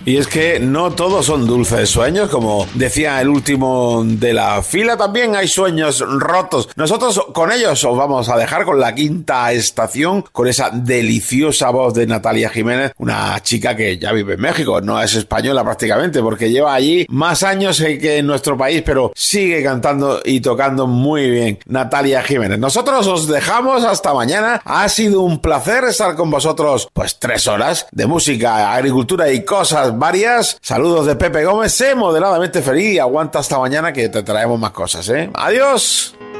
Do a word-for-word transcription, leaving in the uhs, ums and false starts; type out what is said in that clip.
Y es que no todos son dulces sueños, como decía el último de la fila, también hay sueños rotos. Nosotros con ellos os vamos a dejar con la quinta estación, con esa deliciosa voz de Natalia Jiménez, una chica que ya vive en México, no es española prácticamente, porque lleva allí más años que en nuestro país, pero sigue cantando y tocando muy bien. Natalia Jiménez. Nosotros os dejamos hasta mañana. Ha sido un placer estar con vosotros, pues tres horas de música, agricultura y cosas varias. Saludos de Pepe Gómez. Sé moderadamente feliz y aguanta hasta mañana que te traemos más cosas, ¿eh? ¡Adiós!